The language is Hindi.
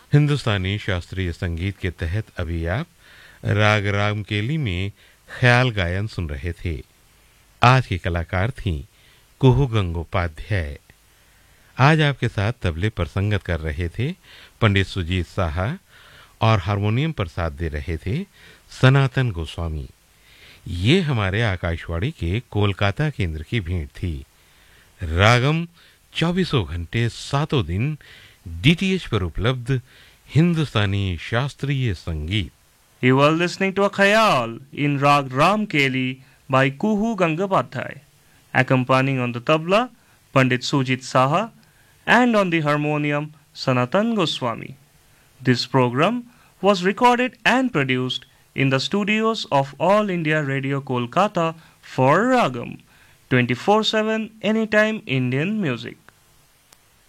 हिंदुस्तानी शास्त्रीय संगीत के तहत अभी आप राग रामकेली में ख्याल गायन सुन रहे थे। आज की कलाकार थीं कुहू गंगोपाध्याय। आज आपके साथ तबले पर संगत कर रहे थे पंडित सुजीत साहा और हारमोनियम पर साथ दे रहे थे सनातन गोस्वामी। ये हमारे आकाशवाणी के कोलकाता केंद्र की भेंट थी। रागम 24 घंटे 7 दिन डीटीएच पर उपलब्ध हिंदुस्तानी शास्त्रीय संगीत। You were listening to a khayal in Rag Ram Keli by Kuhu Gangopadhyay, accompanying on the tabla Pandit Sujit Saha and on the harmonium Sanatan Goswami. This program was recorded and produced in the studios of All India Radio Kolkata for Ragam 24/7 Anytime Indian Music.